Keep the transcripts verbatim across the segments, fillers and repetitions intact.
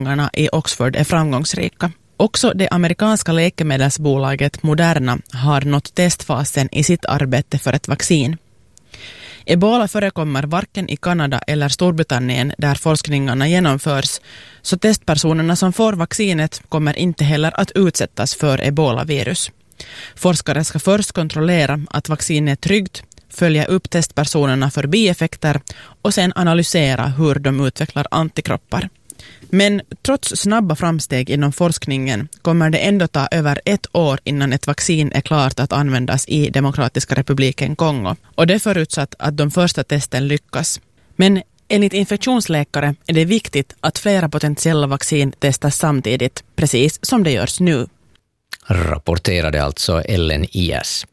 i Oxford är framgångsrika. Också det amerikanska läkemedelsbolaget Moderna har nått testfasen i sitt arbete för ett vaccin. Ebola förekommer varken i Kanada eller Storbritannien där forskningarna genomförs, så testpersonerna som får vaccinet kommer inte heller att utsättas för ebolavirus. Forskare ska först kontrollera att vaccinet är tryggt, följa upp testpersonerna för bieffekter och sen analysera hur de utvecklar antikroppar. Men trots snabba framsteg inom forskningen kommer det ändå ta över ett år innan ett vaccin är klart att användas i Demokratiska republiken Kongo. Och det förutsatt att de första testen lyckas. Men enligt infektionsläkare är det viktigt att flera potentiella vaccin testas samtidigt, precis som det görs nu. Rapporterade alltså Ellen Ias.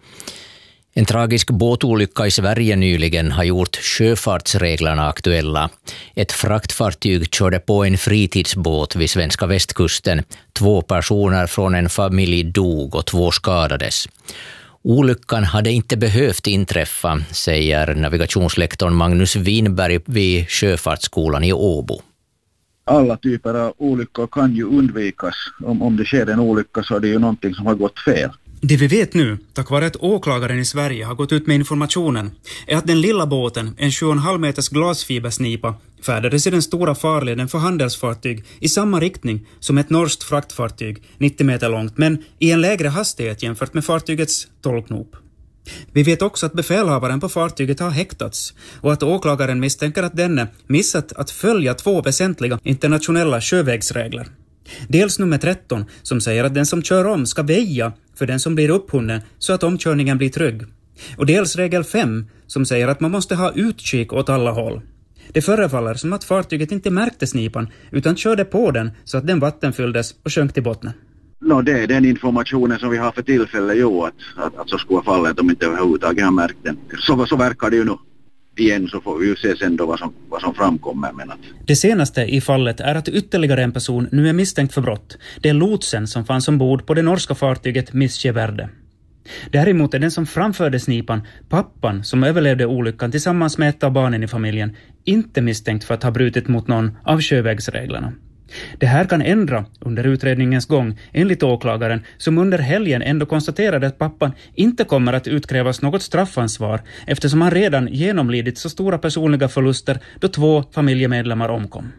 En tragisk båtolycka i Sverige nyligen har gjort sjöfartsreglerna aktuella. Ett fraktfartyg körde på en fritidsbåt vid svenska västkusten. Två personer från en familj dog och två skadades. Olyckan hade inte behövt inträffa, säger navigationslektorn Magnus Winberg vid Sjöfartsskolan i Åbo. Alla typer av olyckor kan ju undvikas. Om, om det sker en olycka så är det ju någonting som har gått fel. Det vi vet nu, tack vare att åklagaren i Sverige har gått ut med informationen, är att den lilla båten, en sju komma fem meters glasfibersnipa, färdades i den stora farleden för handelsfartyg i samma riktning som ett norskt fraktfartyg, nittio meter långt, men i en lägre hastighet jämfört med fartygets tolv knop. Vi vet också att befälhavaren på fartyget har häktats och att åklagaren misstänker att denne missat att följa två väsentliga internationella sjövägsregler. Dels nummer tretton som säger att den som kör om ska väja för den som blir upphunnen så att omkörningen blir trygg. Och dels regel fem som säger att man måste ha utkik åt alla håll. Det förefaller som att fartyget inte märkte snipan utan körde på den så att den vattenfylldes och sjönk till botten. No, det är den informationen som vi har för tillfälle ju att, att, att så skulle falla att de inte överhuvudtaget har märkt den. Så, så verkar det ju nu. Igen så får vi ju se sen då vad som, vad som framkommer. Men att... Det senaste i fallet är att ytterligare en person nu är misstänkt för brott. Det är lotsen som fanns ombord på det norska fartyget Mischeverde. Däremot är den som framförde snipan, pappan som överlevde olyckan tillsammans med ett av barnen i familjen, inte misstänkt för att ha brutit mot någon av sjövägsreglerna. Det här kan ändra under utredningens gång, enligt åklagaren, som under helgen ändå konstaterade att pappan inte kommer att utkrävas något straffansvar eftersom han redan genomlidit så stora personliga förluster då två familjemedlemmar omkom.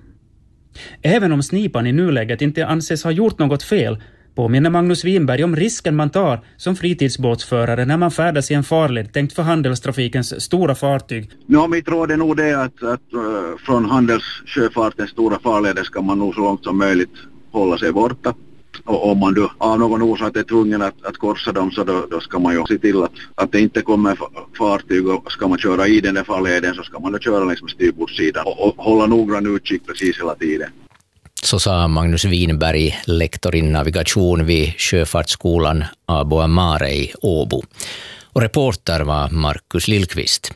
Även om snipan i nuläget inte anses ha gjort något fel, påminner Magnus Winberg om risken man tar som fritidsbåtsförare när man färdas i en farled tänkt för handelstrafikens stora fartyg. Ja, mitt råd är nog det att, att uh, från handelssjöfartens stora farleder ska man nog så långt som möjligt hålla sig borta. Och om man då av någon orsak är tvungen att, att korsa dem så då, då ska man ju se till att, att det inte kommer fartyg och ska man köra i den där farleden så ska man då köra längs med styrbordssidan och, och hålla noggrann utkik precis hela tiden. Så sa Magnus Winberg, lektor i navigation vid Sjöfartsskolan Abo Amare i Åbo. Och reporter var Markus Lillqvist.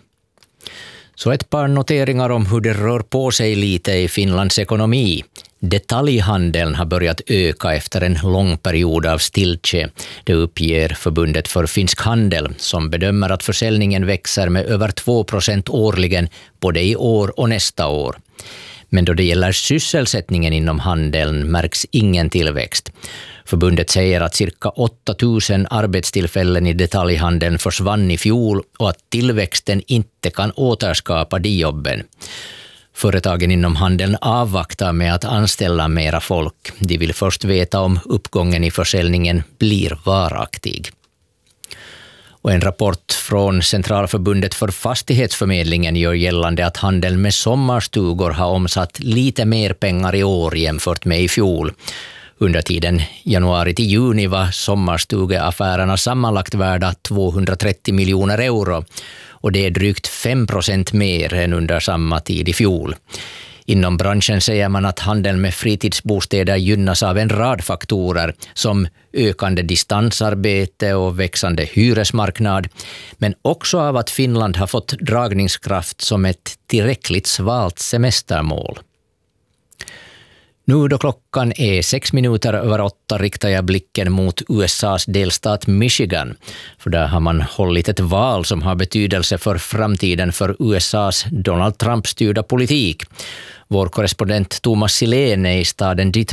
Så ett par noteringar om hur det rör på sig lite i Finlands ekonomi. Detaljhandeln har börjat öka efter en lång period av stiltje. Det uppger Förbundet för finsk handel som bedömer att försäljningen växer med över två procent årligen både i år och nästa år. Men då det gäller sysselsättningen inom handeln märks ingen tillväxt. Förbundet säger att cirka åtta tusen arbetstillfällen i detaljhandeln försvann i fjol och att tillväxten inte kan återskapa de jobben. Företagen inom handeln avvaktar med att anställa mera folk. De vill först veta om uppgången i försäljningen blir varaktig. Och en rapport från Centralförbundet för fastighetsförmedlingen gör gällande att handeln med sommarstugor har omsatt lite mer pengar i år jämfört med i fjol. Under tiden januari till juni var sommarstugeaffärerna sammanlagt värda tvåhundratrettio miljoner euro och det är drygt fem procent mer än under samma tid i fjol. Inom branschen säger man att handeln med fritidsbostäder gynnas av en rad faktorer som ökande distansarbete och växande hyresmarknad, men också av att Finland har fått dragningskraft som ett tillräckligt svalt semestermål. Nu då klockan är sex minuter över åtta riktar jag blicken mot U S A:s delstat Michigan. För där har man hållit ett val som har betydelse för framtiden för U S A:s Donald Trump-styrda politik. Vår korrespondent Thomas Silén är i staden Detroit